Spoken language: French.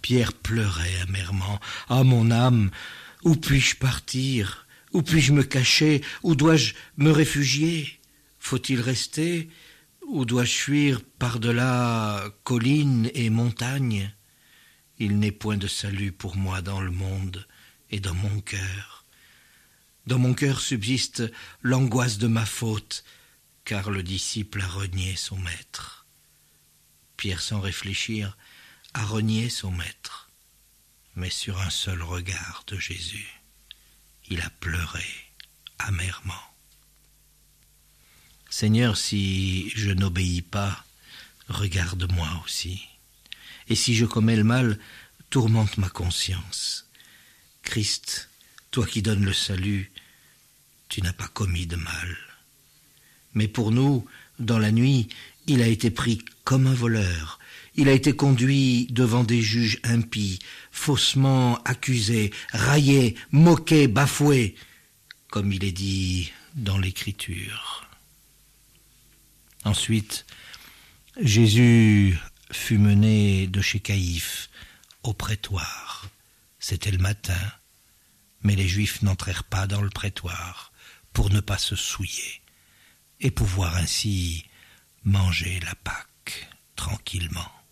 Pierre pleurait amèrement. « Ah, mon âme, où puis-je partir? Où puis-je me cacher? Où dois-je me réfugier? Faut-il rester? Ou dois-je fuir par-delà collines et montagnes? Il n'est point de salut pour moi dans le monde et dans mon cœur. Dans mon cœur subsiste l'angoisse de ma faute, car le disciple a renié son maître. » Pierre, sans réfléchir, a renié son maître, mais sur un seul regard de Jésus, il a pleuré amèrement. « Seigneur, si je n'obéis pas, regarde-moi aussi. Et si je commets le mal, tourmente ma conscience. Christ, toi qui donnes le salut, tu n'as pas commis de mal. Mais pour nous, dans la nuit, il a été pris comme un voleur. Il a été conduit devant des juges impies, faussement accusé, raillé, moqué, bafoué, comme il est dit dans l'Écriture. » Ensuite, Jésus fut mené de chez Caïphe au prétoire. C'était le matin, mais les Juifs n'entrèrent pas dans le prétoire pour ne pas se souiller et pouvoir ainsi manger la Pâque tranquillement.